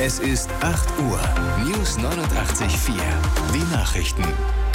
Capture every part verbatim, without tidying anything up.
Es ist acht Uhr. News neunundachtzig Komma vier. Die Nachrichten.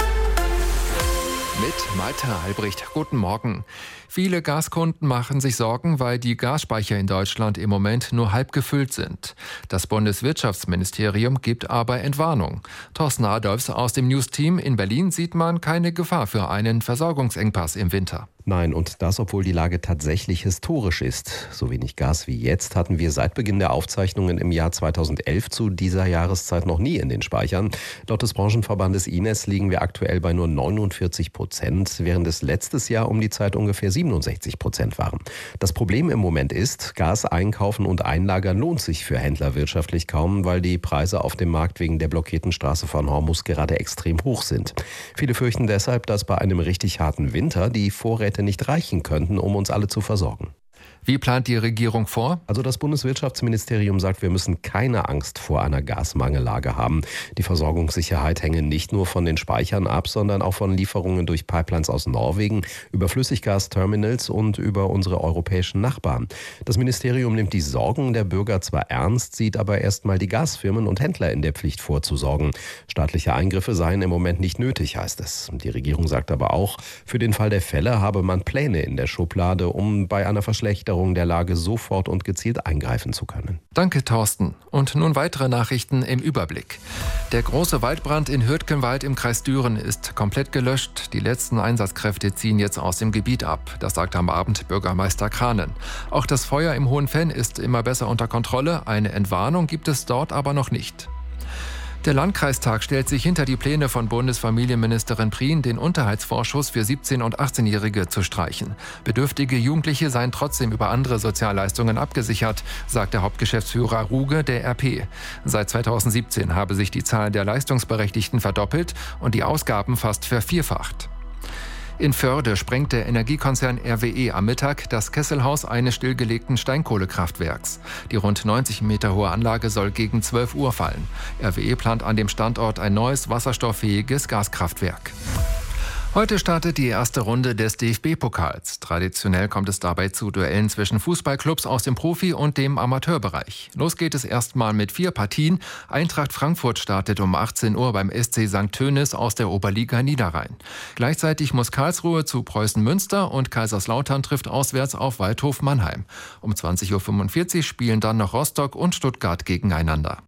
Mit Malte Albrecht. Guten Morgen. Viele Gaskunden machen sich Sorgen, weil die Gasspeicher in Deutschland im Moment nur halb gefüllt sind. Das Bundeswirtschaftsministerium gibt aber Entwarnung. Thorsten Adolfs aus dem News-Team in Berlin sieht man keine Gefahr für einen Versorgungsengpass im Winter. Nein, und das, obwohl die Lage tatsächlich historisch ist. So wenig Gas wie jetzt hatten wir seit Beginn der Aufzeichnungen im Jahr zweitausendelf zu dieser Jahreszeit noch nie in den Speichern. Laut des Branchenverbandes I N E S liegen wir aktuell bei nur neunundvierzig Prozent, während es letztes Jahr um die Zeit ungefähr siebenundsechzig Prozent waren. Das Problem im Moment ist, Gas einkaufen und einlagern lohnt sich für Händler wirtschaftlich kaum, weil die Preise auf dem Markt wegen der blockierten Straße von Hormuz gerade extrem hoch sind. Viele fürchten deshalb, dass bei einem richtig harten Winter die Vorräte nicht reichen könnten, um uns alle zu versorgen. Wie plant die Regierung vor? Also das Bundeswirtschaftsministerium sagt, wir müssen keine Angst vor einer Gasmangellage haben. Die Versorgungssicherheit hänge nicht nur von den Speichern ab, sondern auch von Lieferungen durch Pipelines aus Norwegen, über Flüssiggasterminals und über unsere europäischen Nachbarn. Das Ministerium nimmt die Sorgen der Bürger zwar ernst, sieht aber erstmal die Gasfirmen und Händler in der Pflicht vorzusorgen. Staatliche Eingriffe seien im Moment nicht nötig, heißt es. Die Regierung sagt aber auch, für den Fall der Fälle habe man Pläne in der Schublade, um bei einer Verschlechterung der Lage sofort und gezielt eingreifen zu können. Danke, Thorsten. Und nun weitere Nachrichten im Überblick. Der große Waldbrand in Hürtgenwald im Kreis Düren ist komplett gelöscht. Die letzten Einsatzkräfte ziehen jetzt aus dem Gebiet ab. Das sagte am Abend Bürgermeister Kranen. Auch das Feuer im Hohenfenn ist immer besser unter Kontrolle. Eine Entwarnung gibt es dort aber noch nicht. Der Landkreistag stellt sich hinter die Pläne von Bundesfamilienministerin Prien, den Unterhaltsvorschuss für siebzehn- und achtzehnjährige zu streichen. Bedürftige Jugendliche seien trotzdem über andere Sozialleistungen abgesichert, sagt der Hauptgeschäftsführer Ruge der R P. Seit zweitausendsiebzehn habe sich die Zahl der Leistungsberechtigten verdoppelt und die Ausgaben fast vervierfacht. In Förde sprengt der Energiekonzern R W E am Mittag das Kesselhaus eines stillgelegten Steinkohlekraftwerks. Die rund neunzig Meter hohe Anlage soll gegen zwölf Uhr fallen. R W E plant an dem Standort ein neues wasserstofffähiges Gaskraftwerk. Heute startet die erste Runde des D F B-Pokals. Traditionell kommt es dabei zu Duellen zwischen Fußballclubs aus dem Profi- und dem Amateurbereich. Los geht es erstmal mit vier Partien. Eintracht Frankfurt startet um achtzehn Uhr beim S C Sankt Tönis aus der Oberliga Niederrhein. Gleichzeitig muss Karlsruhe zu Preußen Münster und Kaiserslautern trifft auswärts auf Waldhof Mannheim. Um zwanzig Uhr fünfundvierzig spielen dann noch Rostock und Stuttgart gegeneinander.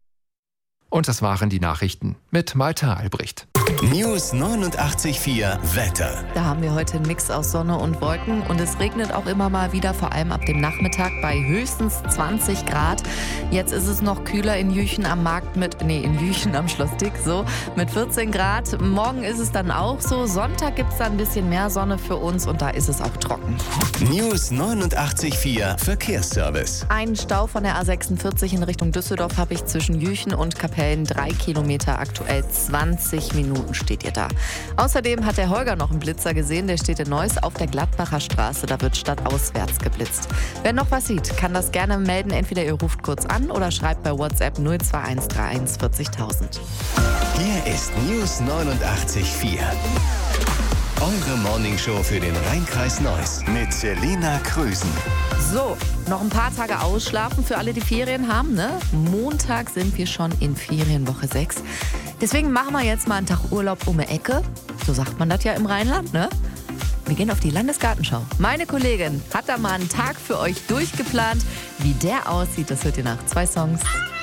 Und das waren die Nachrichten mit Malte Albrecht. News neunundachtzig Komma vier Wetter. Da haben wir heute einen Mix aus Sonne und Wolken und es regnet auch immer mal wieder, vor allem ab dem Nachmittag bei höchstens zwanzig Grad. Jetzt ist es noch kühler in Jüchen am Markt mit, nee, in Jüchen am Schloss Dick, so, mit vierzehn Grad. Morgen ist es dann auch so. Sonntag gibt es da ein bisschen mehr Sonne für uns und da ist es auch trocken. News neunundachtzig Komma vier Verkehrsservice. Einen Stau von der A sechsundvierzig in Richtung Düsseldorf habe ich zwischen Jüchen und Kapellen. Drei Kilometer, aktuell zwanzig Minuten steht ihr da. Außerdem hat der Holger noch einen Blitzer gesehen, der steht in Neuss auf der Gladbacher Straße. Da wird stadtauswärts geblitzt. Wer noch was sieht, kann das gerne melden. Entweder ihr ruft kurz an oder schreibt bei WhatsApp null zwei eins drei eins vierzigtausend. Hier ist News neunundachtzig Komma vier. Eure Morningshow für den Rheinkreis Neuss mit Selina Krüsen. So, noch ein paar Tage ausschlafen für alle, die Ferien haben, ne? Montag sind wir schon in Ferienwoche sechs. Deswegen machen wir jetzt mal einen Tag Urlaub um die Ecke. So sagt man das ja im Rheinland, ne? Wir gehen auf die Landesgartenschau. Meine Kollegin hat da mal einen Tag für euch durchgeplant. Wie der aussieht, das hört ihr nach zwei Songs.